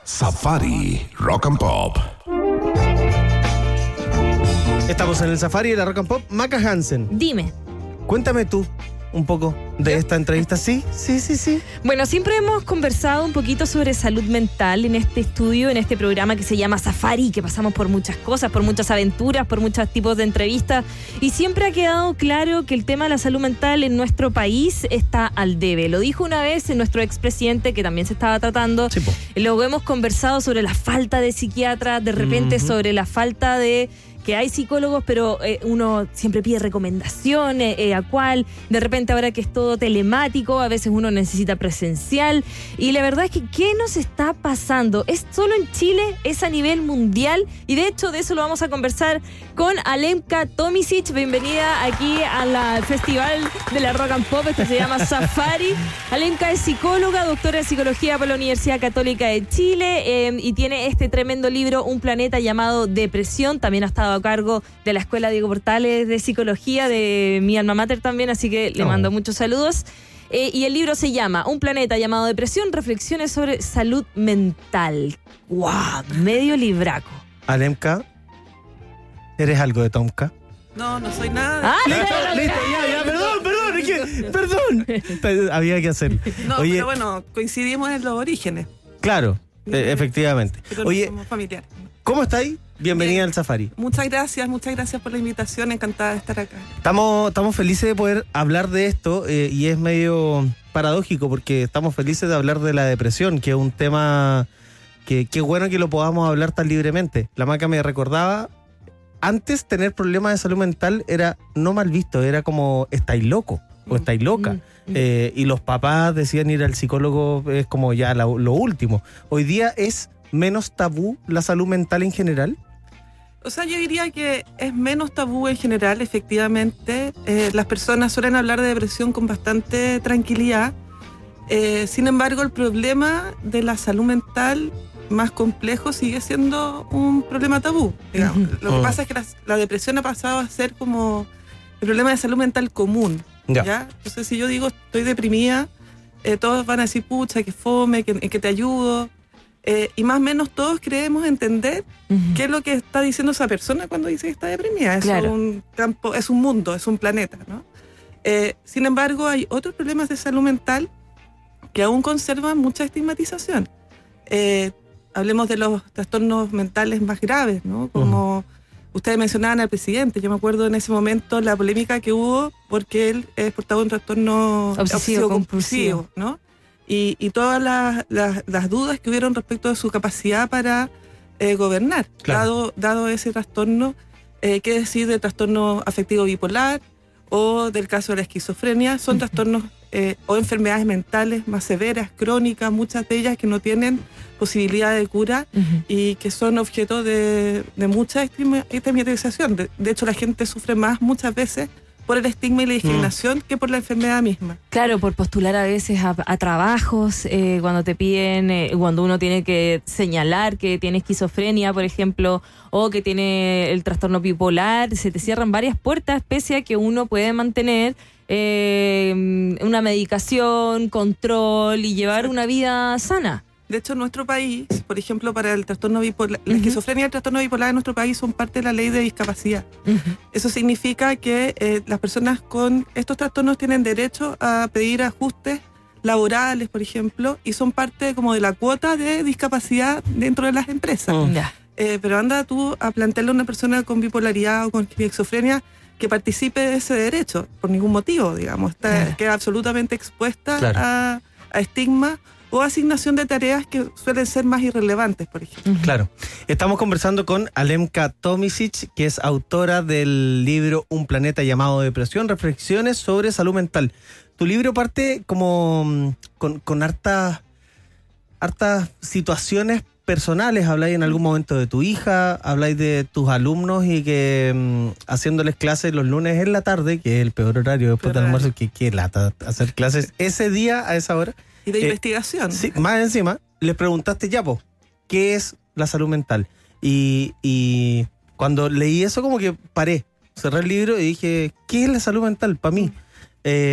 Safari Rock and Pop. Estamos en el Safari de la Rock and Pop. Maca Hansen, Dime. cuéntame tú un poco de esta entrevista. Sí. Bueno, siempre hemos conversado un poquito sobre salud mental en este estudio, en este programa que se llama Safari, que pasamos por muchas cosas, por muchas aventuras, por muchos tipos de entrevistas, y siempre ha quedado claro que el tema de la salud mental en nuestro país está al debe. Lo dijo una vez nuestro expresidente, que también se estaba tratando. Sí, po. Luego hemos conversado sobre la falta de psiquiatras, de repente sobre la falta de... que hay psicólogos, pero uno siempre pide recomendaciones, a cuál, de repente ahora que es todo telemático, a veces uno necesita presencial, y la verdad es que ¿qué nos está pasando? ¿Es solo en Chile? ¿Es a nivel mundial? Y de hecho de eso lo vamos a conversar con Alemka Tomisic. Bienvenida aquí al Festival de la Rock and Pop, esto se llama Safari. Alemka es psicóloga, doctora en psicología por la Universidad Católica de Chile, y tiene este tremendo libro, Un planeta llamado Depresión. También ha estado a cargo de la Escuela Diego Portales de Psicología, de mi alma mater también, así que le mando muchos saludos. Y el libro se llama Un planeta llamado Depresión, reflexiones sobre salud mental. ¡Guau! Medio libraco. Alemka, ¿eres algo de Tomka? No soy nada. Listo, ya, perdón. Había que hacer. No, Oye, pero bueno, coincidimos en los orígenes. claro, efectivamente. Pero Oye, no somos familiares. ¿cómo estáis? Bienvenida Bien. al Safari. Muchas gracias por la invitación, encantada de estar acá. Estamos felices de poder hablar de esto, y es medio paradójico porque estamos felices de hablar de la depresión, que es un tema que qué bueno que lo podamos hablar tan libremente. La Maca me recordaba, antes tener problemas de salud mental era no mal visto, era como estáis loco o estáis loca. Y los papás decían ir al psicólogo es como ya lo último. Hoy día es menos tabú la salud mental en general. O sea, yo diría que es menos tabú en general, efectivamente. Las personas suelen hablar de depresión con bastante tranquilidad. Sin embargo, el problema de la salud mental más complejo sigue siendo un problema tabú, digamos. Lo que pasa es que la depresión ha pasado a ser como el problema de salud mental común. ¿Ya? Entonces, si yo digo estoy deprimida, todos van a decir, pucha, que fome, que te ayudo. Y más o menos todos creemos entender qué es lo que está diciendo esa persona cuando dice que está deprimida. Es un campo, es un mundo, es un planeta, ¿no? Sin embargo, hay otros problemas de salud mental que aún conservan mucha estigmatización. Hablemos de los trastornos mentales más graves, ¿no? Como ustedes mencionaban al presidente. Yo me acuerdo en ese momento la polémica que hubo porque él es portador de un trastorno obsesivo-compulsivo, ¿no? Y todas las dudas que hubieron respecto de su capacidad para gobernar, dado ese trastorno. ¿Qué decir del trastorno afectivo bipolar o del caso de la esquizofrenia? Son trastornos o enfermedades mentales más severas, crónicas, muchas de ellas que no tienen posibilidad de cura y que son objeto de mucha estigmatización. De hecho, la gente sufre más muchas veces por el estigma y la discriminación que por la enfermedad misma. Claro, por postular a veces a trabajos, cuando te piden, cuando uno tiene que señalar que tiene esquizofrenia, por ejemplo, o que tiene el trastorno bipolar, se te cierran varias puertas, pese a que uno puede mantener una medicación, control y llevar una vida sana. De hecho, en nuestro país, por ejemplo, para el trastorno bipolar, la esquizofrenia y el trastorno bipolar en nuestro país son parte de la ley de discapacidad. Eso significa que las personas con estos trastornos tienen derecho a pedir ajustes laborales, por ejemplo, y son parte como de la cuota de discapacidad dentro de las empresas. Pero anda tú a plantearle a una persona con bipolaridad o con esquizofrenia que participe de ese derecho, por ningún motivo, digamos. Queda absolutamente expuesta a estigma o asignación de tareas que suelen ser más irrelevantes, por ejemplo. Claro. Estamos conversando con Alemka Tomisic, que es autora del libro Un planeta llamado Depresión, reflexiones sobre salud mental. Tu libro parte como con hartas situaciones personales. Habláis en algún momento de tu hija, habláis de tus alumnos y que haciéndoles clases los lunes en la tarde, que es el peor horario después del almuerzo, que lata hacer clases ese día a esa hora. Y de investigación. Sí, más encima, les preguntaste ¿qué es la salud mental? Y cuando leí eso como que paré, cerré el libro y dije, ¿qué es la salud mental para mí?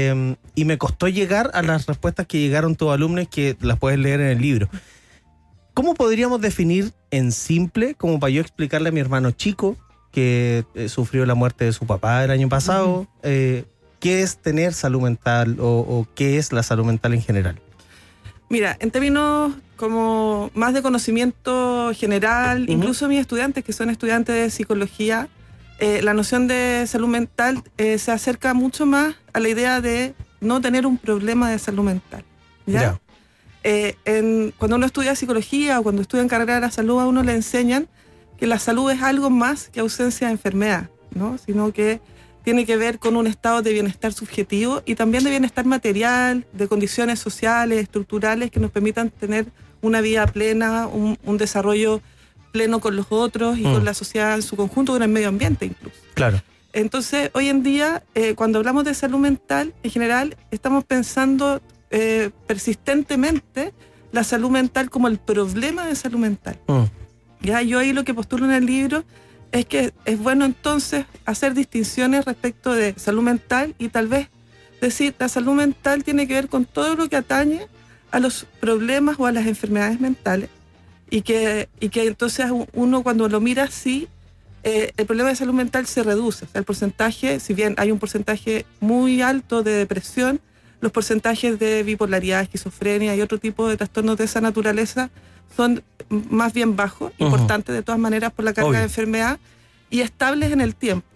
Y me costó llegar a las respuestas que llegaron tus alumnos, que las puedes leer en el libro. ¿Cómo podríamos definir en simple, como para yo explicarle a mi hermano chico, que sufrió la muerte de su papá el año pasado, qué es tener salud mental o qué es la salud mental en general? Mira, en términos como más de conocimiento general, incluso mis estudiantes, que son estudiantes de psicología, la noción de salud mental se acerca mucho más a la idea de no tener un problema de salud mental. ¿Ya? Cuando uno estudia psicología o cuando estudia en carrera de la salud, a uno le enseñan que la salud es algo más que ausencia de enfermedad, ¿no? Sino que tiene que ver con un estado de bienestar subjetivo y también de bienestar material, de condiciones sociales, estructurales que nos permitan tener una vida plena, un desarrollo pleno con los otros y con la sociedad en su conjunto, con el medio ambiente incluso. Claro. Entonces, hoy en día, cuando hablamos de salud mental, en general, estamos pensando persistentemente la salud mental como el problema de salud mental. Ya, yo ahí lo que postulo en el libro es que es bueno entonces hacer distinciones respecto de salud mental y tal vez decir, la salud mental tiene que ver con todo lo que atañe a los problemas o a las enfermedades mentales y que entonces uno cuando lo mira así, el problema de salud mental se reduce. O sea, el porcentaje, si bien hay un porcentaje muy alto de depresión, los porcentajes de bipolaridad, esquizofrenia y otro tipo de trastornos de esa naturaleza son más bien bajos, importantes de todas maneras por la carga de enfermedad y estables en el tiempo.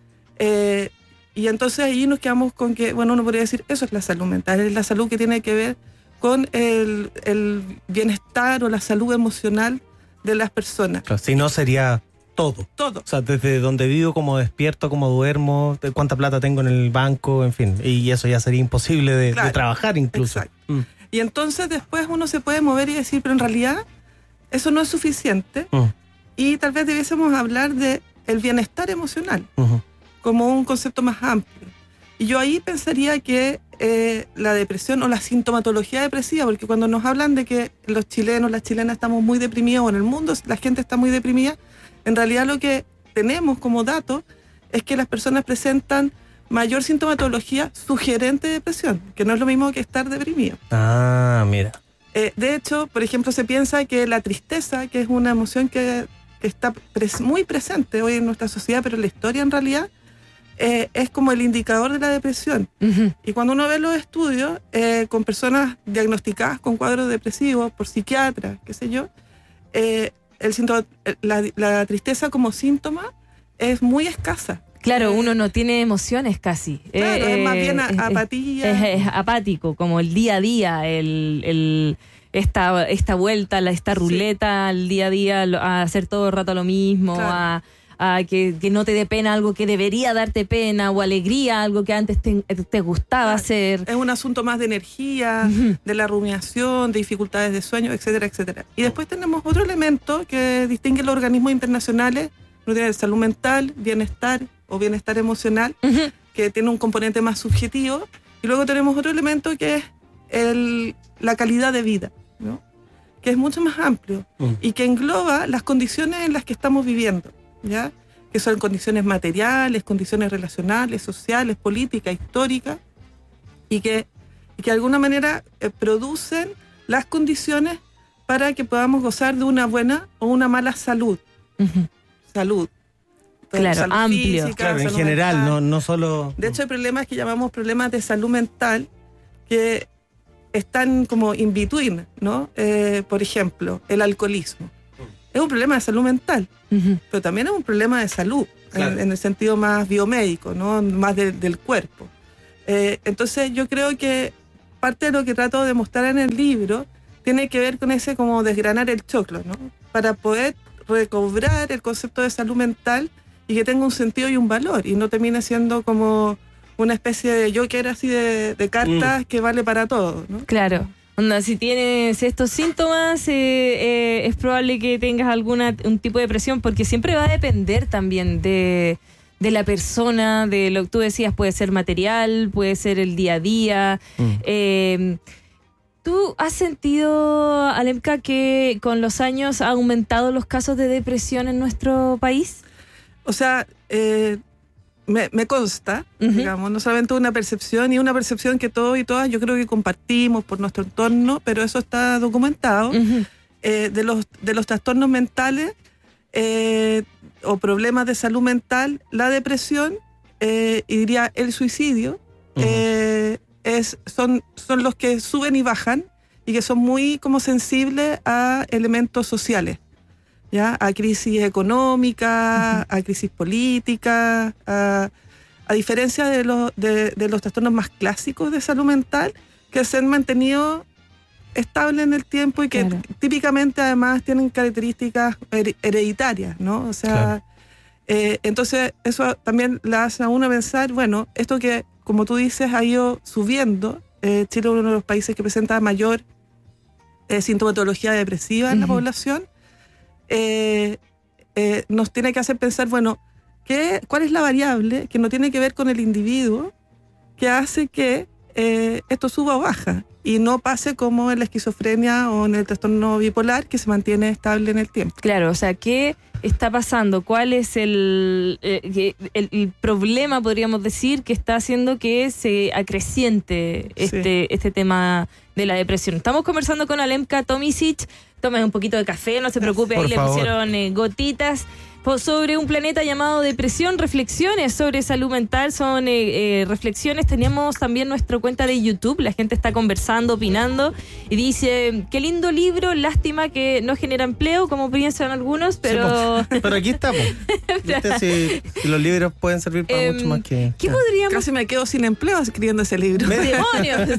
Y entonces ahí nos quedamos con que, bueno, uno podría decir, eso es la salud mental, es la salud que tiene que ver con el bienestar o la salud emocional de las personas. Claro, si no sería todo. Todo. O sea, desde donde vivo, cómo despierto, cómo duermo, de cuánta plata tengo en el banco, en fin. Y eso ya sería imposible de trabajar incluso. Exacto. Y entonces después uno se puede mover y decir, pero en realidad eso no es suficiente y tal vez debiésemos hablar de el bienestar emocional como un concepto más amplio. Y yo ahí pensaría que la depresión o la sintomatología depresiva, porque cuando nos hablan de que los chilenos, las chilenas estamos muy deprimidos o en el mundo la gente está muy deprimida, en realidad lo que tenemos como dato es que las personas presentan mayor sintomatología sugerente de depresión, que no es lo mismo que estar deprimido. Ah, mira. De hecho, por ejemplo, se piensa que la tristeza, que es una emoción que está muy presente hoy en nuestra sociedad, pero en la historia en realidad, es como el indicador de la depresión. Y cuando uno ve los estudios con personas diagnosticadas con cuadros depresivos por psiquiatras, qué sé yo, la tristeza como síntoma es muy escasa. Claro, uno no tiene emociones casi. Claro, es más bien apatía. Es apático, como el día a día, esta vuelta, esta ruleta al día a día, a hacer todo el rato lo mismo, claro. a que no te dé pena algo que debería darte pena, o alegría, algo que antes te gustaba hacer. Es un asunto más de energía, de la rumiación, de dificultades de sueño, etcétera, etcétera. Y después tenemos otro elemento que distingue los organismos internacionales, uno tiene salud mental, bienestar o bienestar emocional, que tiene un componente más subjetivo, y luego tenemos otro elemento que es la calidad de vida, ¿no? Que es mucho más amplio y que engloba las condiciones en las que estamos viviendo, ¿ya? Que son condiciones materiales, condiciones relacionales, sociales, políticas, históricas, y que de alguna manera producen las condiciones para que podamos gozar de una buena o una mala salud. Salud. Claro, salud amplio. Física, Claro, en salud general, mental. no solo... De hecho, hay problemas que llamamos problemas de salud mental que están como in between, ¿no? Por ejemplo, el alcoholismo. Es un problema de salud mental, pero también es un problema de salud, claro. en el sentido más biomédico, ¿no? Más del cuerpo. Entonces, yo creo que parte de lo que trato de mostrar en el libro tiene que ver con ese como desgranar el choclo, ¿no? Para poder recobrar el concepto de salud mental y que tenga un sentido y un valor y no termine siendo como una especie de Joker así de cartas que vale para todo, ¿no? Claro. Onda, si tienes estos síntomas, es probable que tengas un tipo de depresión, porque siempre va a depender también de la persona, de lo que tú decías, puede ser material, puede ser el día a día. ¿Tú has sentido, Alemka, que con los años ha aumentado los casos de depresión en nuestro país? O sea, me consta, digamos, no solamente una percepción, y una percepción que todos y todas yo creo que compartimos por nuestro entorno, pero eso está documentado. de los trastornos mentales o problemas de salud mental, la depresión y diría el suicidio son los que suben y bajan y que son muy como sensibles a elementos sociales, ¿ya? A crisis económicas, a crisis políticas, a diferencia de los trastornos más clásicos de salud mental que se han mantenido estables en el tiempo y que típicamente además tienen características hereditarias, ¿no? O sea, entonces eso también la hace a uno pensar, bueno, esto que, como tú dices, ha ido subiendo. Chile es uno de los países que presenta mayor sintomatología depresiva en la población. Nos tiene que hacer pensar, bueno, ¿cuál es la variable que no tiene que ver con el individuo que hace que esto suba o baja y no pase como en la esquizofrenia o en el trastorno bipolar, que se mantiene estable en el tiempo? Claro, o sea, ¿qué está pasando? ¿Cuál es el problema, podríamos decir, que está haciendo que se acreciente este tema de la depresión? Estamos conversando con Alemka Tomisic. Tomen un poquito de café, no se preocupe, ahí le pusieron gotitas. Sobre un planeta llamado depresión, reflexiones sobre salud mental, son reflexiones. Teníamos también nuestra cuenta de YouTube, la gente está conversando, opinando, y dice, qué lindo libro, lástima que no genera empleo, como piensan algunos, pero... Sí, pero aquí estamos. Si los libros pueden servir para mucho más que... ¿Qué podríamos...? Casi me quedo sin empleo escribiendo ese libro. ¡Demonios!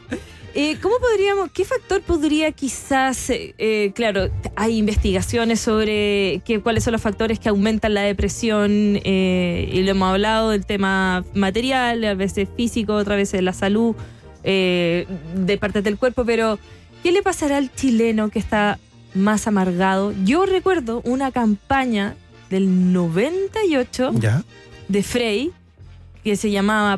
¿Qué factor podría quizás, claro, hay investigaciones sobre cuáles son los factores que aumentan la depresión, y lo hemos hablado del tema material, a veces físico, otras veces la salud de partes del cuerpo, pero ¿qué le pasará al chileno que está más amargado? Yo recuerdo una campaña del 98 de Frey que se llamaba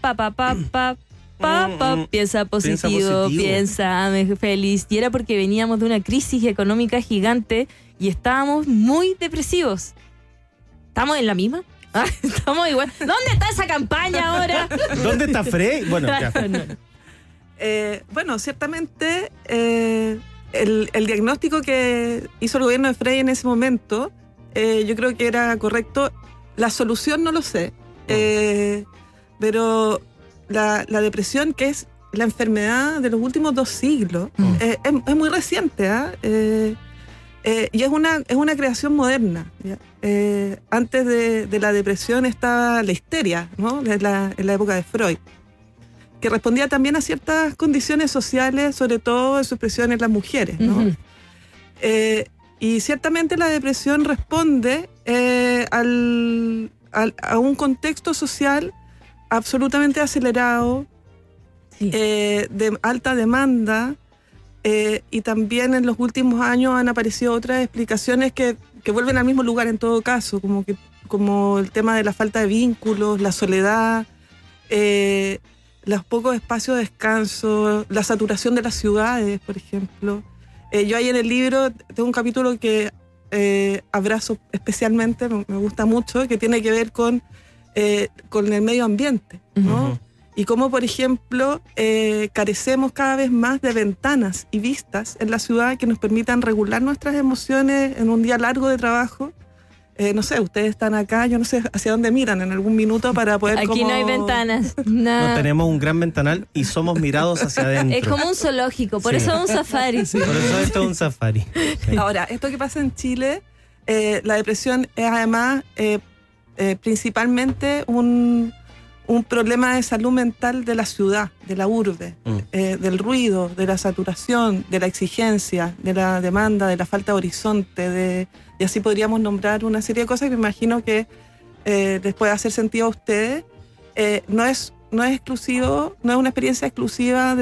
piensa positivo, piensa feliz. Y era porque veníamos de una crisis económica gigante y estábamos muy depresivos. ¿Estamos en la misma? Estamos igual. ¿Dónde está esa campaña ahora? ¿Dónde está Frey? Bueno, ya. Bueno, ciertamente el diagnóstico que hizo el gobierno de Frey en ese momento, yo creo que era correcto. La solución no lo sé, pero la depresión, que es la enfermedad de los últimos 2 siglos, es muy reciente, y es una creación moderna. Antes de la depresión estaba la histeria, ¿no? En la época de Freud, que respondía también a ciertas condiciones sociales, sobre todo en su expresión en las mujeres, ¿no? Y ciertamente la depresión responde a un contexto social absolutamente acelerado, de alta demanda, y también en los últimos años han aparecido otras explicaciones que vuelven al mismo lugar en todo caso, como el tema de la falta de vínculos, la soledad, los pocos espacios de descanso, la saturación de las ciudades, por ejemplo. Yo ahí en el libro tengo un capítulo que abrazo especialmente, me gusta mucho, que tiene que ver con el medio ambiente, ¿no? Y cómo, por ejemplo, carecemos cada vez más de ventanas y vistas en la ciudad que nos permitan regular nuestras emociones en un día largo de trabajo. No sé, ustedes están acá, yo no sé hacia dónde miran en algún minuto para poder... Aquí no hay ventanas. No tenemos un gran ventanal y somos mirados hacia adentro. Es como un zoológico, por eso es un safari. Por eso esto es un safari. Ahora, esto que pasa en Chile, la depresión es además... principalmente un problema de salud mental de la ciudad, de la urbe, del ruido, de la saturación, de la exigencia, de la demanda, de la falta de horizonte, y así podríamos nombrar una serie de cosas que me imagino que les puede hacer sentido a ustedes. No es exclusivo, no es una experiencia exclusiva